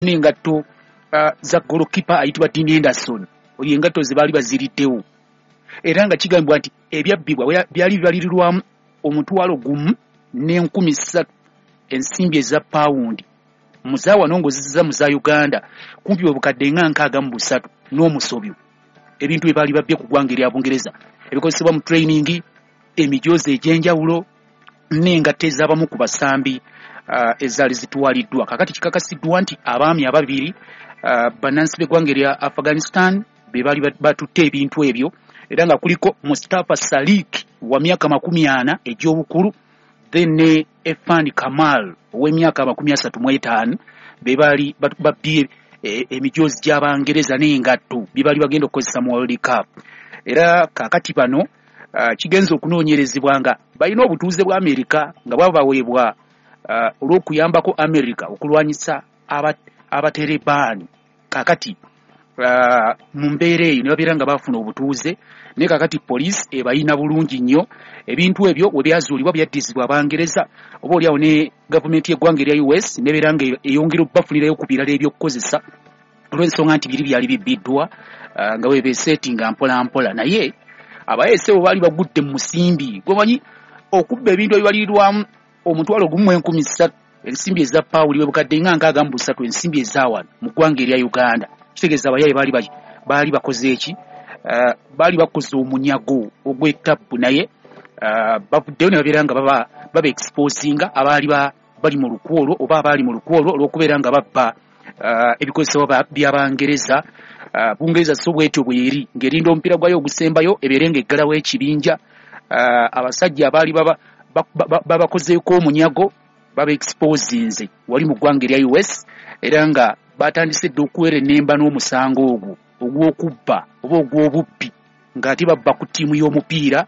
n'engatto za goalkeeper ayitibwa Dean Henderson oli engatto ze baali baziriddewo era nga kigambibwa nti ebyabbibwa byali bibalirirwamu omutwalo gumu n'3,000 ensimbi eza pawundi muzaawa n'ongozizza mu za Uganda kumpi obukadde nga 63 n'omusobyo ebintu ebyali babbye ku ggwanga erya Bungereza ebikozesebwa mu training emijoozi egy'enjawulo n'engatto ez'abamu ku basambi ezaali zitwaliddwa. Kakati kikakasiddwa nti abaami ababiri bannansi b'eggwanga erya Afghanistan be baali batutte ebintu ebyo era nga kuliko Mustafa Salik wa myaka 40 egy'obukulu then ne Efan Kamal ow'emyaka 35 be baali babbye emijoozi gy'Abangereza n'engatto bye baali bagenda okukozesa mu World Cup. Era kakati bano kigenza okunoonyerezebwa nga balina obutuuze bwa Amerika nga bwabaweebwa olw'okuyambako Amerika okulwanyisa abaterebaani. Kakati mu mbeera eyo ne babeera nga bafuna obutuuze naye kakati poliisi ebayina bulungi nnyo ebintu ebyo we byazuulibwa byaddizibwa Abangereza oba oliawo ne gavumenti y'eggwanga erya US nebeera nga eyongera okubafunirayo ku birala ebyokukozesa olw'ensonga nti biri byali bibbiddwa nga webeeseetinga mpola mpola naye abayeese bo baali bagudde mu musimbi gomanyi okubba ebintu ebibalirirwamu omutwalo gumu 3,000 ensimbi eza pawuli we bukadde nga 63 ensimbi ezawano mu ggwanga erya Uganda kitegeeza abayaye baali bakoze eki baali bakoze omunyago ogw'ettapu naye bavuddeyo ne babeera nga baba exposinga abaali bali mu lukwolo oba abaali mu lukwolo olw'okubeera nga babba ebikozesebwa by'Abangereza. Bungereza so bwetyo bweri ng'erinda omupiira gwayo ogusembayo ebeere ng'eggalawo ekibinja abasajja abaali babakozeeko omunyago baba exposinze wali mu ggwanga erya US era nga batandise dde okuwera ennemba n'omusango ogwo ogw'okubba oba ogw'obubbi ng'ate babba ku ttiimu y'omupiira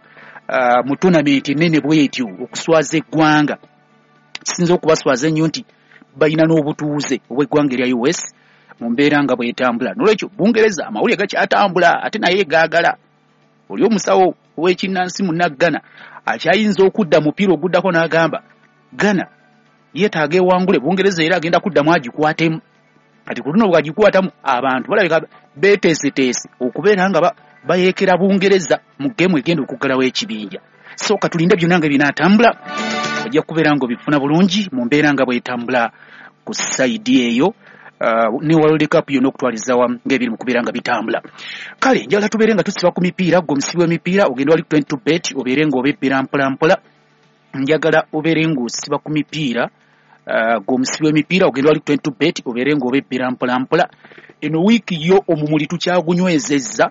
mu tournament ennene bwetyo okuswaza eggwanga kisinza okubaswaza ennyo nti balina n'obutuuze obw'eggwanga erya US mu mbeera nga bwetambula. N'olwekyo Bungereza amawulire gakyatambula ate naye gaagala oli omusawo ow'ekinnansi mu Ghana akyayinza okudda mupiira oguddako n'agamba Ghana yeetaaga ewangule Bungereza era agenda kuddamu agikwatemu. Kati ku luno bw'agikwatamu abantu balabika beeteeseteese okubeera nga bayeekera Bungereza mu geemu egenda okuggalawo ekibinja. So katulinde byonna nga binaatambula ojja kubeera nga obifuna bulungi mu mbeera nga bwetambula ku sayidi eyo ne World Cup yonna okutwaliza wamu ng'ebiri mu kubeera nga bitambula. Kale njagala tubeere nga tusiba ku mipiira gwe omusibi w'emipiira ogenda wali 20 bet obeere ng'obebbira mpola mpola. Njagala obeere ng'osiba ku mipiira gwe omusibi w'emipiira ogenda wali 20 bet obeere ng'obebbira mpola mpola. Eno wiiki yo omumuli tukyagunywezezza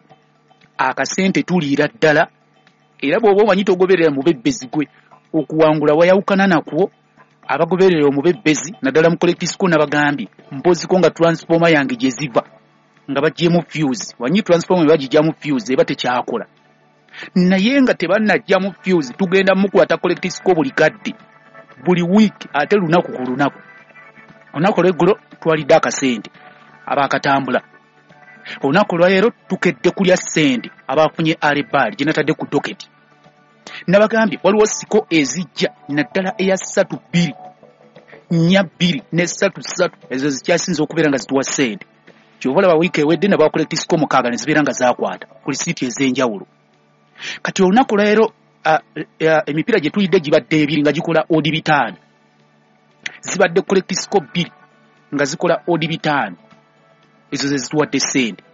akasente tuliira ddala era bw'oba omanyi togoberera mubebbezi gwe okuwangula wayawukana nakwo abagoberera omubebbezi naddala mu collectisco n'abagambye mpoziko nga transformer yange gye ziva nga baggyemu fuse wanyi transformer bagijjamu fuse eba tekyakola naye nga tebannajjamu fuse tugenda mukwata collectisco buli kadde buli week ate lunaku ku lunaku olunaku lw'eggulo twalidde akasente abaakatambula olunaku lwaleero tukedde kulya ssente abaafunye alebali gye natadde ku doketi nabagambye waliwo siko ezijja naddala eya 3-2 nnya 2 ne 3-3 ezo zikyasinza okubeera nga zituwa ssente kyova olaba wiiki ewedde nabakolekti siko 6 ne zibeera nga zaakwata ku lisiiti ez'enjawulo. Kati olunaku lwaleero emipiira gye tuyidde gibadde 2 nga gikola odi 5 zibadde kolekti siko 2 nga zikola odi 5 ezo ze zituwadde ssente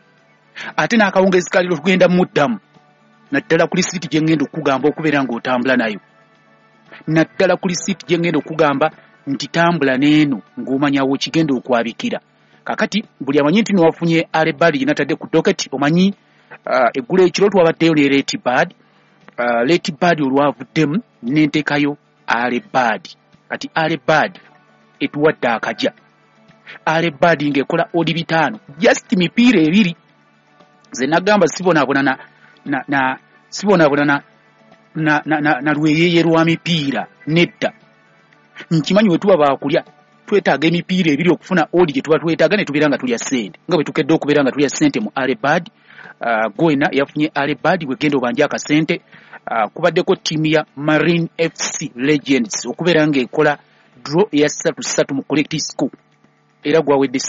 ate n'akawungezi kaliro tugenda muddamu naddala ku lisiiti gye ngenda okugamba okubeera ng'otambula nayo naddala ku lisiiti gye ngenda okugamba nti tambula n'eno ng'omanyawo kigenda okwabikira. Kakati buli amanyi nti newafunye alebadi gye natadde ku doketi omanyi eggulo ekiro twabaddeyo ne letibadi olwavuddemu n'enteekayo alebadi. Kati alebadi etuwadde akaja alebadi ng'ekola odi 5 just mipiira 2 ze nagamba sibonaabona na lweyeye lwa mipiira nedda nkimanyi we tuba baakulya twetaaga emipiira 2 okufuna odi gye tuba twetaaga ne tubeera nga tulya ssente nga bwe tukedde okubeera nga tulya ssente mu alebadi. Gwena yafunye alebadi wegenda obanja akasente. Kubaddeko ttiimu ya Marine FC Legends okubeera ng'ekola draw eya 3-3 mu collective school era gwawedde